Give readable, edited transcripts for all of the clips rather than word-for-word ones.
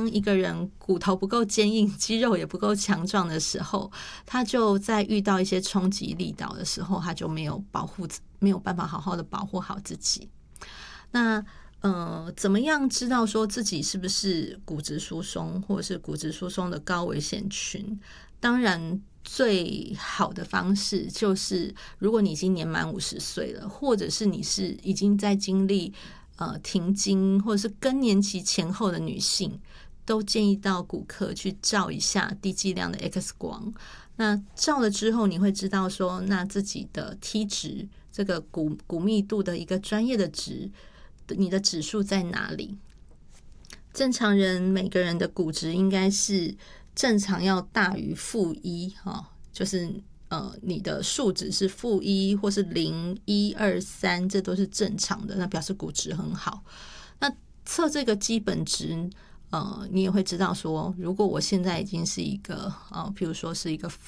当一个人骨头不够坚硬，肌肉也不够强壮的时候，他就在遇到一些冲击力道的时候，他就没有办法好好的保护好自己。那怎么样知道说自己是不是骨质疏松或者是骨质疏松的高危险群？当然最好的方式就是，如果你已经年满50岁了，或者是你是已经在经历停经或者是更年期前后的女性，都建议到骨科去照一下低剂量的 X 光。那照了之后，你会知道说，那自己的 T 值，这个骨密度的一个专业的值，你的指数在哪里？正常人每个人的骨质应该是正常要大于-1，就是你的数值是-1或是0、1、2、3，这都是正常的，那表示骨质很好。那测这个基本值，你也会知道说，如果我现在已经是一个譬如说是一个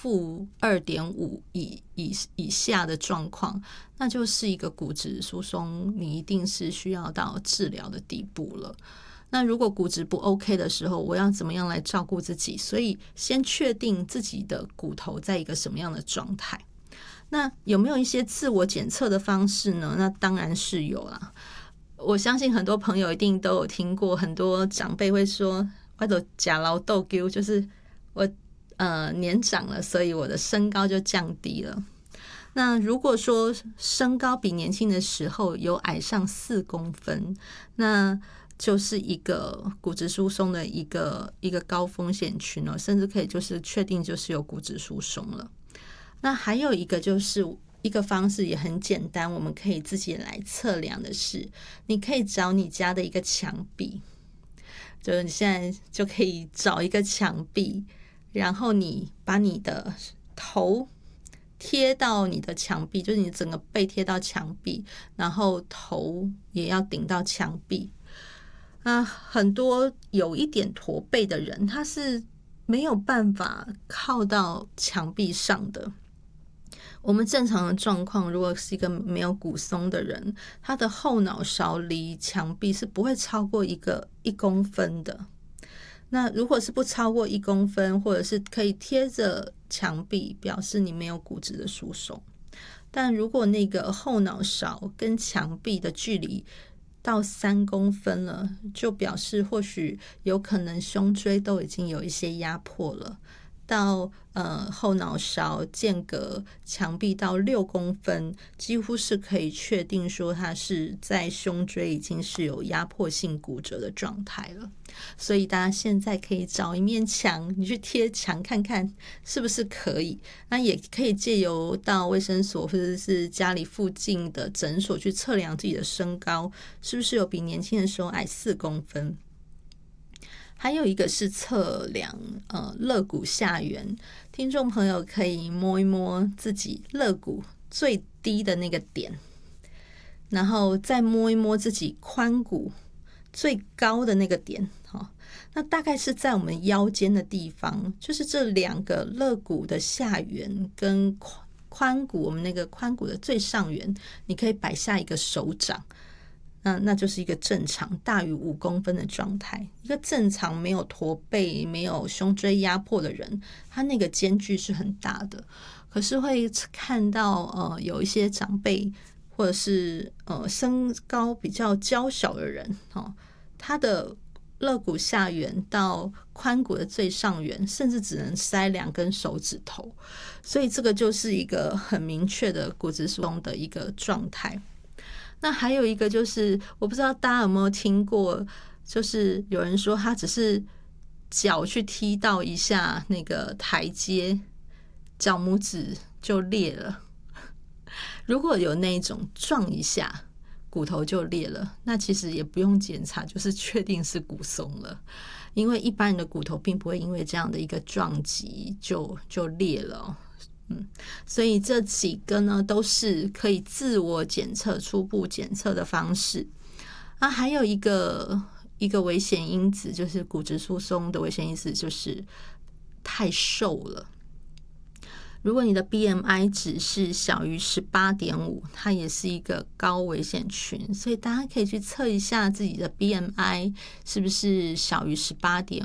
-2.5以下的状况，那就是一个骨质疏松，你一定是需要到治疗的地步了。那如果骨质不 OK 的时候，我要怎么样来照顾自己？所以先确定自己的骨头在一个什么样的状态。那有没有一些自我检测的方式呢？那当然是有啦。我相信很多朋友一定都有听过，很多长辈会说我都吃老豆丢，就是我年长了，所以我的身高就降低了。那如果说身高比年轻的时候有矮上4公分，那就是一个骨质疏松的一个高风险群哦，甚至可以就是确定就是有骨质疏松了。那还有一个就是一个方式也很简单，我们可以自己来测量的是，你可以找你家的一个墙壁，就是你现在就可以找一个墙壁，然后你把你的头贴到你的墙壁，就是你整个背贴到墙壁，然后头也要顶到墙壁。很多有一点驼背的人，他是没有办法靠到墙壁上的。我们正常的状况，如果是一个没有骨松的人，他的后脑勺离墙壁是不会超过1公分的。那如果是不超过1公分，或者是可以贴着墙壁，表示你没有骨质的疏松。但如果那个后脑勺跟墙壁的距离到3公分了，就表示或许有可能胸椎都已经有一些压迫了。到后脑勺间隔墙壁到6公分，几乎是可以确定说它是在胸椎已经是有压迫性骨折的状态了。所以大家现在可以找一面墙，你去贴墙看看是不是可以。那也可以借由到卫生所或者是家里附近的诊所去测量自己的身高，是不是有比年轻的时候矮4公分。还有一个是测量肋骨下缘，听众朋友可以摸一摸自己肋骨最低的那个点，然后再摸一摸自己髋骨最高的那个点，那大概是在我们腰间的地方，就是这2个肋骨的下缘跟髋骨，我们那个髋骨的最上缘，你可以摆下一个手掌。那就是一个正常大于5公分的状态。一个正常没有驼背没有胸椎压迫的人，他那个间距是很大的。可是会看到有一些长辈或者是身高比较娇小的人，他的肋骨下缘到髋骨的最上缘甚至只能塞2根手指头，所以这个就是一个很明确的骨质疏松的一个状态。那还有一个就是，我不知道大家有没有听过，就是有人说他只是脚去踢到一下那个台阶，脚拇指就裂了。如果有那种撞一下骨头就裂了，那其实也不用检查，就是确定是骨松了。因为一般人的骨头并不会因为这样的一个撞击就裂了。所以这几个呢都是可以自我检测、初步检测的方式。还有一个危险因子，就是骨质疏松的危险因子，就是太瘦了。如果你的 BMI 值是小于 18.5， 它也是一个高危险群，所以大家可以去测一下自己的 BMI 是不是小于 18.5。